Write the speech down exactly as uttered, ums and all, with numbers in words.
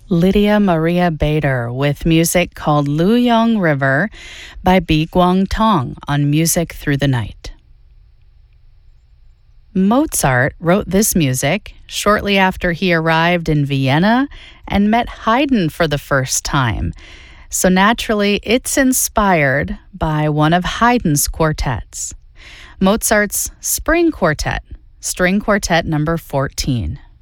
Lydia Maria Bader with music called Luyong River by Bi Guang Tong on Music Through the Night. Mozart wrote this music shortly after he arrived in Vienna and met Haydn for the first time. So naturally, it's inspired by one of Haydn's quartets, Mozart's Spring Quartet, String Quartet number fourteen.